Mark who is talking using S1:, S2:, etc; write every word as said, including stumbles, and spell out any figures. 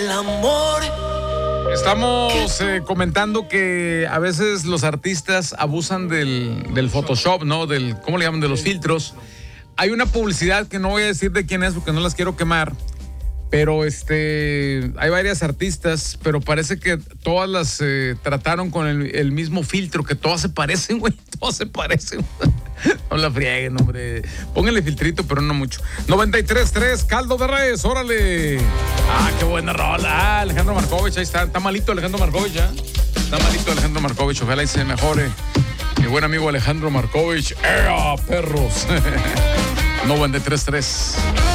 S1: El amor.
S2: Estamos eh, comentando que a veces los artistas abusan del, del Photoshop, ¿no? Del, ¿cómo le llaman? De los filtros. Hay una publicidad que no voy a decir de quién es porque no las quiero quemar, pero este, hay varias artistas, pero parece que todas las eh, trataron con el, el mismo filtro, que todas se parecen, güey, todas se parecen. No la frieguen, hombre. Pónganle filtrito, pero no mucho. noventa y tres punto tres, Caldo de Res, órale. Ah, qué buena rola. Ah, Alejandro Markovich, ahí está. Está malito Alejandro Markovich, ¿eh? Está malito Alejandro Markovich, ojalá y se mejore. Mi buen amigo Alejandro Markovich. ¡Ea, perros! noventa y tres punto tres.